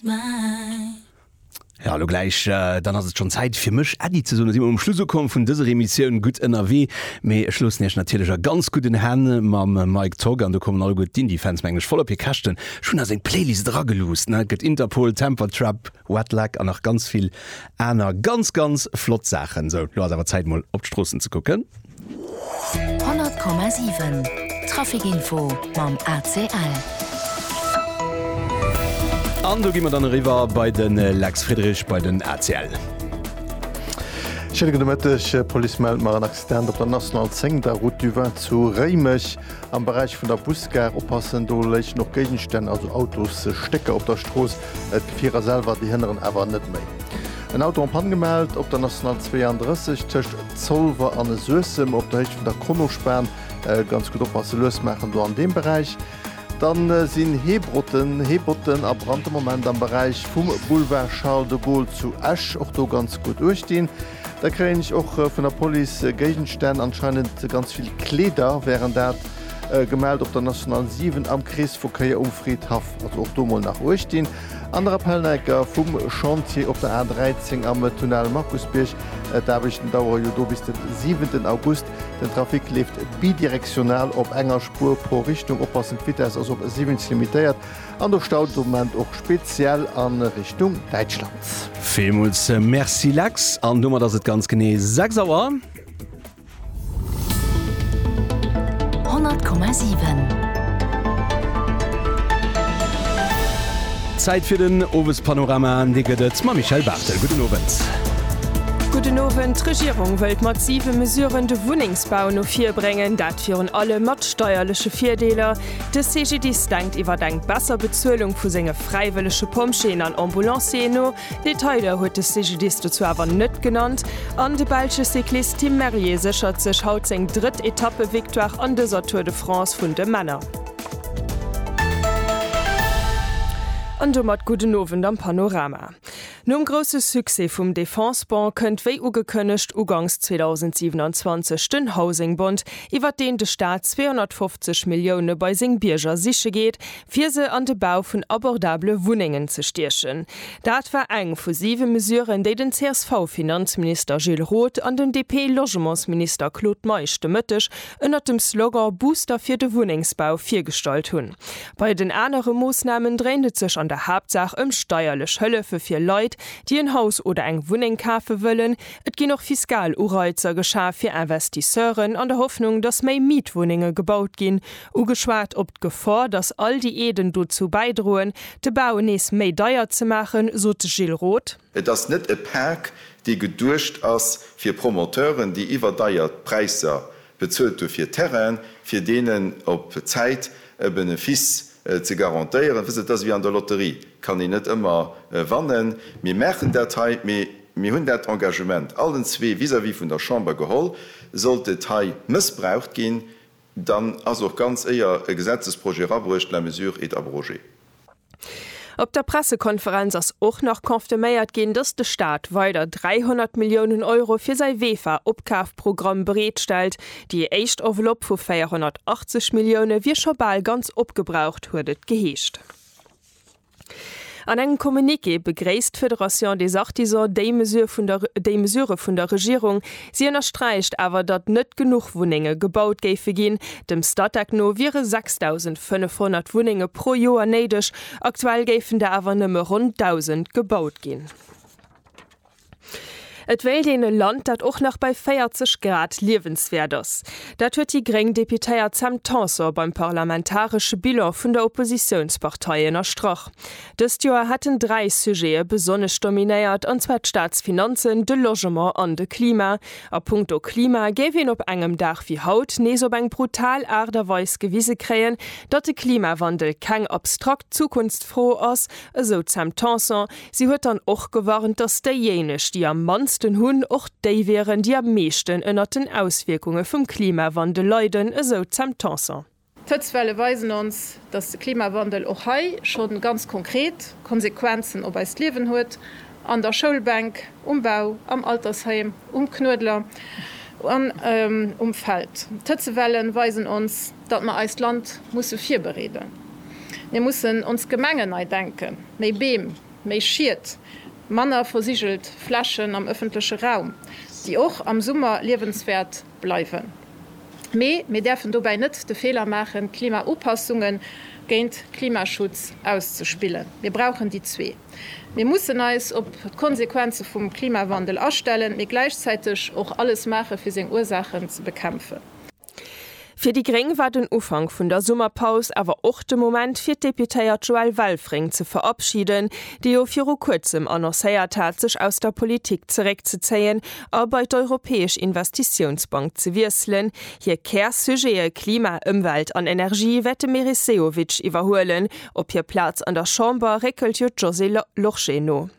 Ja, hallo gleich, dann hast es schon Zeit für mich, Adi zu sagen, dass wir Schluss kommen von dieser Emission gut NRW. Wir schlussen jetzt natürlich ganz gut in Hände mit Mike Togger und da kommen alle gut die Fans eigentlich voll auf ihr Kasten. Schon als ein Playlist dran gelost, ne? Geht Interpol, Temper Trap, Wetlag und noch ganz viel einer ganz flott Sachen. So, du hast aber Zeit mal auf die Straßen zu gucken. 100,7 Trafikinfo beim ACL. Und da gehen wir dann rüber bei den Lex Friedrich bei den ACL. Police meldet mal ein Accident auf der National 10 der Route du Vin zu Reimech am Bereich von der Busgare oppassen, da liegen noch Gegenstände, also Autos, Stecker auf der Straße. Die Vierer selber, die hinderen aber nicht mehr. Ein Auto am Pan gemeldet auf der National 32 zwischen Zolver an Sösem auf der Hälfte von der Kronosperren. Ganz gut aufpassen, losmachen da an dem Bereich. Dann sind Hebrotten ab brandem Moment am Bereich vom Boulevard Charles de Gaulle zu Esch auch da ganz gut durchstehen. Da kriege ich auch von der Polizei Gegenstände anscheinend ganz viel Kleder, während der gemeldet auf der National 7 am Kreisverkehr Friedhof, also auch da mal nach euch stehen. Andere Pelnecker vom Chantier auf der A13 am Tunnel Markusberg, da habe ich den Dauer bis den 7. August. Der Trafik lebt bidirektional auf enger Spur pro Richtung, oppassend Vitesse, also 70 limitiert. An der Staumoment auch speziell an Richtung Deutschland. Vielmals merci Lex, an Nummer das ist ganz genau 6 Uhr. 100,7 Zeit für den Oves Panorama an die Michael Bartel. Guten Abend. Guten Abend. Die Regierung will massive Mesuren den Wohnungsbau noch bringen. Das führen alle mit steuerlichen Vorteilen. Der CGDs denkt über eine bessere Bezahlung für seine freiwilligen Pumpschäden an Ambulancien. Details hat der CGDs dazu aber nicht genannt. Und der belgische Cyclist Tim Merrier sichert sich heute seine dritte Etappe-Victoire an der Tour de France von den Männern. Und damit guten Abend am Panorama. Nom grosses Suse vum Defensebond kënnt wéi ugekënnecht ugangs 2027 den Housingbund, iwwer den de Staat 250 Millioune bei seng Bierger siche geht, fir se an de Bau vun abordable Wuningen ze stierchen. Dat war eng vu 7 Mesuren, déi den CSV-Finanzminister Gilles Roth an den DP-Logementsminister Claude Meischte Mëttech ënner dem Slogan Booster fir de Wuningsbau firstalt hunn. Bei den anere Moosnamen dreht sech an der Hauptsach steuerlech Hëllefe fir Leiit, die ein Haus oder eng Wuning kaufen wollen. Et gi noch Fiskalureizer geschah für Investisseuren an der Hoffnung, dass méi Mietwohnungen gebaut gin, ugeschwart op d' Gefahr, dass all die Eden dazu beidrohen, de Bau nees méi deier zu machen, so Gilles Roth. Das net e Park, die gedurcht ass fir Promoteuren, die iwwer deiert Preiser bezölt fir Terrain, fir denen op Zeit Benefiz zu garantieren, das wie an der Lotterie kann ich nicht immer wannen. Wir merken Datei, wir haben das Engagement allen zwei vis-à-vis von der Chambre geholt, sollte Teil missbraucht gehen, dann also ganz eher ein Gesetzesprojekt abrucht, la mesure est abrogée. Op der Pressekonferenz ass och noch konfirméiert gin, dats de Staat weiter 300 Millionen Euro fir sei WEFA-Opkafprogramm bereetstellt, die echt Enveloppe vu 480 Millionen wie schon bald ganz opgebraucht huet geheescht. An engem Kommuniqué begräist Föderation des Artisans déi Mesure vun der Regierung. Sie unterstreicht aber, dat net genug Wohnungen gebaut géife gin. Dem Stadtag no wäre 6.500 Wohnungen pro Jahr neidisch. Aktuell géifen da aber nëmme rund 1000 gebaut gin. Et wählt in ein Land, das auch noch bei 40 Grad lebenswert ist. Das hat die Greng Deputéiert Sam Tanser beim parlamentarischen Bilan von der Oppositionspartei erstrach. Das Jahr hatten 3 Sujets besonders dominiert, und zwar die Staatsfinanzen, de Logement und de Klima. A puncto Klima gäbe ihn op engem Dach wie Haut nes op eng brutal Aarderweis gewiese kräen, dat de Klimawandel kein abstrakt zukunftsfroh ist, so Sam Tanser. Sie hat dann auch gewarnt, dass derjenisch, die am meisten hunn och déi wären, die am meeschten ënner den Auswirkungen vom Klimawandel leiden, so Sam Tanser. Tëtzwelle weisen uns, dass der Klimawandel auch hei schon ganz konkret Konsequenzen op eis Leben huet, an der Schulbank, Umbau, am Altersheim, Knödler, Umfeld. Tëtzewellen weisen uns, dat man als Land muss vier bereden. Wir müssen uns Gemengen denken, méi beem, méi schiert, Manner versiegelt Flaschen am öffentlichen Raum, die auch am Sommer lebenswert bleiben. Wir dürfen dabei nicht den Fehler machen, Klimaanpassungen gegen Klimaschutz auszuspielen. Wir brauchen die zwei. Wir müssen uns auf die Konsequenzen vom Klimawandel ausstellen, wir gleichzeitig auch alles machen, für seine Ursachen zu bekämpfen. Für die Gring war den Ufang von der Sommerpause aber auch der Moment für Deputéiert Joël Walfring zu verabschieden, die auf vor kurzem annonciert hat, sich aus der Politik zurückzuziehen, aber bei der Europäischen Investitionsbank zu wechseln. Hier Kernsujet Klima, Umwelt und Energie wette Merisejovic überholen, ob ihr Platz an der Chambre rekelt José Locheno.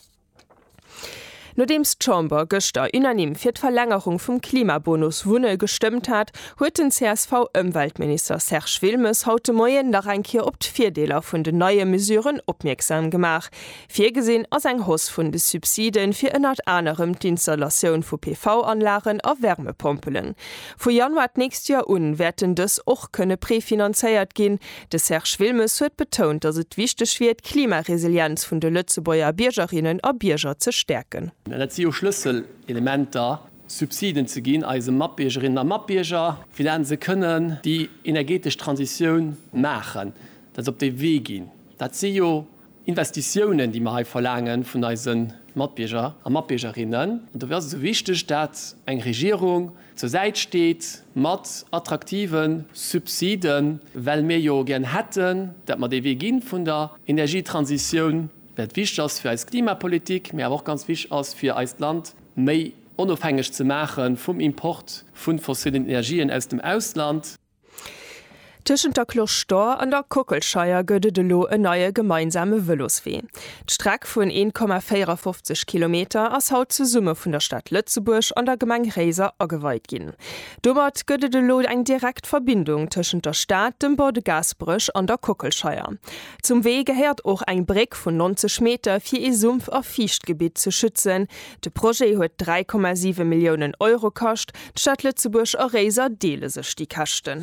Nodems d'Chamber gëster unanim fir d'Verlängerung vum Klimabonus Wunne gestimmt hat, huet den CSV-Umweltminister Serge Wilmes haute Moien nach enkeer op d'Vierdeler vun de neue Mesuren opmerksam gemach. Virgesinn ass eng Hoss vun de Subsiden fir ënnert anerem d'Installationun vu PV-Anlagen a Wärmepompelen. Vo Januar nächst Jahr werden dës och kënne präfinanzéiert ginn. De Serge Wilmes huet betont, dats et wichtech wird Klimaresilienz vun de Lützebauer Biergerinnen a Bierger ze stärken. Schlüsselelementer Subsiden zu gehen als Mappbiergerinnen und Mappbierger, wie sie können die energetische Transition machen, das auf den Weg gehen. Das sind ja Investitionen, die wir verlangen von unseren Mappbierger und Mappbiergerinnen. Und da wäre es so wichtig, dass eine Regierung zur Seite steht mit attraktiven Subsiden, weil wir ja gerne hätten, dass wir den Weg gehen von der Energietransition. Das wichtig ist für als Klimapolitik, aber auch ganz wichtig ist für als Land, mehr unabhängig zu machen vom Import von fossilen Energien aus dem Ausland. Tischen der Klostor an der Kuckelscheier gëtt de lo e neue gemeinsame Veloswee. D'Streck vun 1,54 Kilometer ass haut ze Summe vun der Stadt Lützeburg an der Gemeng Reiser ageweit ginn. Dommert gëtt de lo eng direkt Verbindung tschen der Stadt, dem Bode Gasbrüch an der Kuckelscheier. Zum Wee gehäert och eng Breck vun 90 Meter fir e Sumpf a Fichtgebiet zu schützen. De Projekt huet 3,7 Millionen Euro kascht, d'Stadt Lützeburg a Reiser deele sech die Kachten.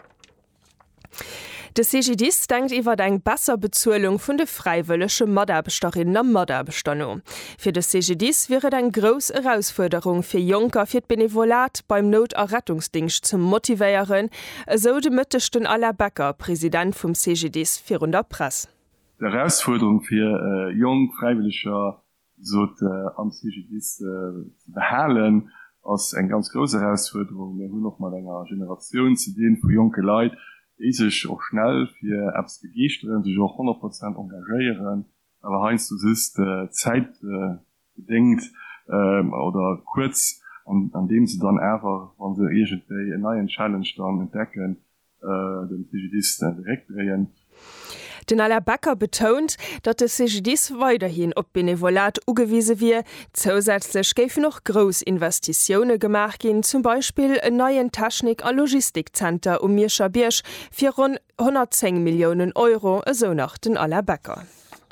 De CGDs denkt iwwer eng besser Bezuelung vun de freiwëllesche Modderbesterinnen am Modderbestanno. Fir de CGDs wäre eng gros Herausforderung fir Junker fir d Benevolat beim Noterrettungsdienst zum motivéieren, eso de Mëttechten aller Bäcker, Präsident vum CGDs fir der Press. Die Herausforderung fir jung freiwilliger am CGDs zu behalen ass eng ganz grosse Herausforderung hun noch mal enger Generation zu denen vu junge Leiit, sich auch schnell für Apps begeistern, sich auch 100% engagieren, aber heinz du ist zeitbedingt oder kurz, an dem sie dann einfach, wenn sie irgendwie einen neuen Challenge dann entdecken, den CGDs direkt drehen. Den aller Bäcker betont, dat de CGDs weiterhin op Benevolat ugewiese wie, zusätzlich géif noch Großinvestitionen gemacht gin, zum Beispiel en neuen Technik- a Logistikcenter Mierscher Birch fir rund 110 Millionen Euro, eso nach den aller Bäcker.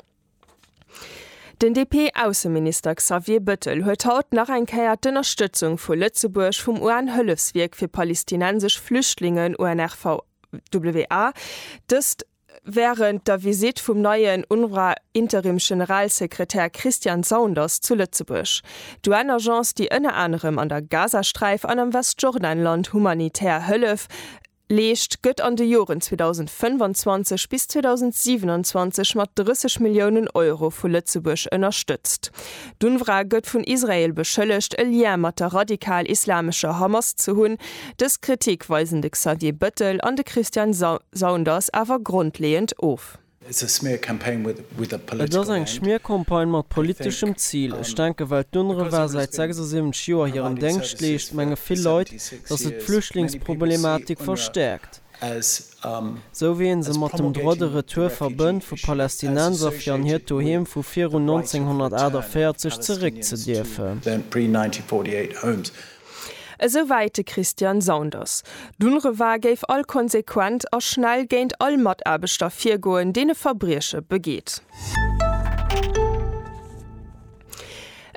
Den DP-Außenminister Xavier Bettel huet haut nach enkeier d'Unterstützung vu Lützeburg vum UN-Hëllefswerk fir palästinensisch Flüchtlingen UNRWA, dëst während der Visit vom neuen UNRWA-Interim-Generalsekretär Christian Saunders zu Lützeburg. Die UN-Agence, die unter anderem an der Gazastreif an dem Westjordanland humanitär Hëllef lecht, gëtt an de Joren 2025 bis 2027 mat 30 Millionen Euro vu Lützeburg ënnerstützt. D'UNRWA gëtt vun Israel beschëllecht, e Lier mat der radikal-islamischer Hamas zu hunn, des kritikweisende Xavier Bettel an de Christian Saunders awer grundlehend of. Das ist eng Schmierkampagne mat politischem Ziel. Ich denke, weil d'UNRWA seit 6 Joer hirem Denkst lecht menge viel Leute, dass et Flüchtlingsproblematik verstärkt. So wien se mat dem droddere Tour verbënnt vu Palästinenser fir an hier toheem vu 1940 zurückzudiefe. So weite Christian Saunders. d'UNRWA géif all konsequent a schnell géint all Modderbeter fir goen, dee Verbrieche begeht.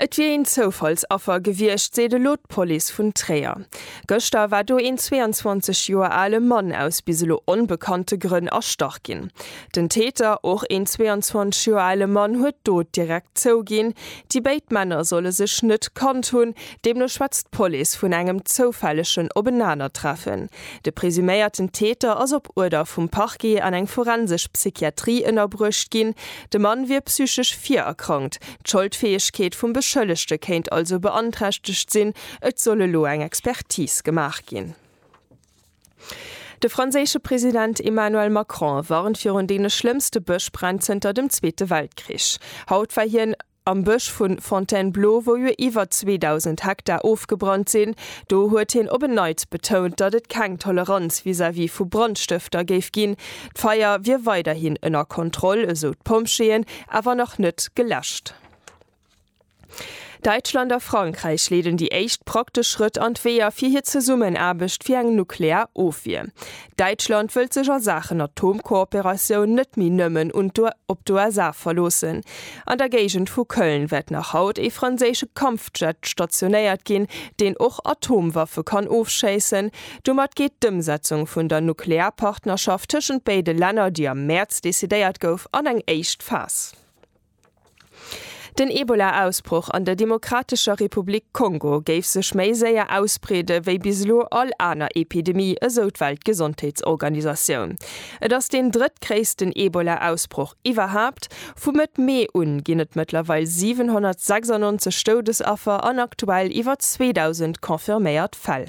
Et wie en Zofallsaffer gewircht se de Lotpolice vun Träer. Göster war do en 22 Joer alle Mann aus biselo unbekannte Grünn erstach gin. Den Täter och en 22 Joer alle Mann huet dot direkt zougin. Die Beitmänner solle sech net kantun, dem no schwatzt Police vun engem zofälleschen Obenaner treffen. De presüméierten Täter ass op Urder vum Parquet an eng forensisch Psychiatrie ënnerbrucht gin. De Mann wie psychisch 4 erkrankt. D'Schuldfähigkeit vum Beschëllechte kenint also beanträchtecht sinn, et solle lo eng Expertise gemacht gin. De franzésche Präsident Emmanuel Macron waren virun dene schlimmste Bëschbrand hinter dem Zweite Weltkrieg. Haut war hien am Bësch vun Fontainebleau, wo jo iwwer 2000 Hektar aufgebrannt sinn, do huet hin obenneut betont, dat et keng Toleranz vis-à-vis vu Brandstifter géif ginn. D'Feier wie weiterhin ënner Kontroll esot Pomscheen, awer noch net gelascht. Deutschland a Frankreich leden die echt praktisch Schritt an Wehr fir hier ze summen abecht fir eng nuklear ofwie. Deutschland will secher Sachen Atomkooperation net mi nëmmen und op USA verlosen. An der Gegend vu Köln wird nach Haut e franzésche Kampfjet stationéiert gin, den och Atomwaffe kann aufscheessen. Dummer geht d'Umsetzung vun der Nuklearpartnerschaft tschen beide Länder, die am März desideiert gouf, an eng echt Fass. Den Ebola-Ausbruch an der Demokratischer Republik Kongo géif sech méi séier ausbrede wéi bislo all aner Epidemie e Weltgesundheitsorganisationun. Et ass den drittkréisten Ebola-Ausbruch iwwerhabt, vum et méi ginnet mittlerweile 796 Todesaffer an aktuell iwwer 2000 konfirméiert Fall.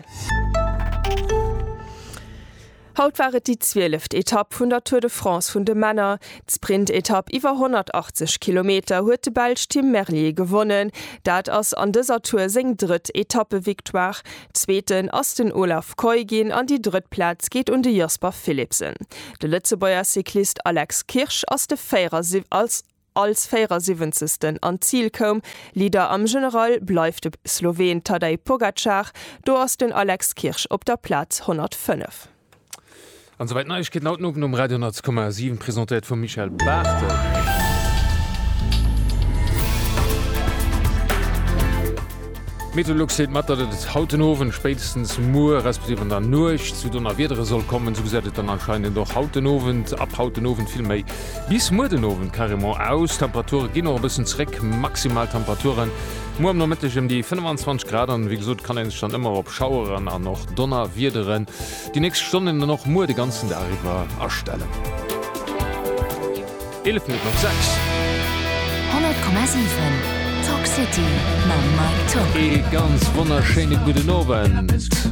Haut waret die 12. Etappe vun der Tour de France vun de Männer. Sprint-Etappe iwwer 180 Kilometer huet de Belg Tim Merlier gewonnen. Dat ass an dëser Tour seng dritt Etappe-Victoire. Zweeten ass den Olaf Koygin an die Drittplatz geht de Jasper Philipsen. De Lützebauer Cyklist Alex Kirsch ass de als 74. an Ziel kom, Lieder am General bleif de Slowen Tadej Pogacar, do ass den Alex Kirsch op der Platz 105. An soweit neich geht laut um Radio 10,7 präsentiert von Michael Bartel. Meteorolog seet mat, dat et Hautenowen spätestens Moer respektiv an der Nuch zu donner Wedere soll kommen, so gesätet dann anscheinend doch Hautenowen, ab Hautenowen viel méi. Bis Mudenowen karrement aus, Temperatur ginn noch bisssen zreck, Maximaltemperaturen. Mo am nomittegem die 25 Grad an, wie gesot kann en schon immer op Schaueren an noch Donner Wiederen. Die nächste Stunden noch Moer de ganzen darüber erstellen. 11 Minuten noch 6. 100,7 Talk City, Mike Talk. Ganz wunderschöne gute Abend.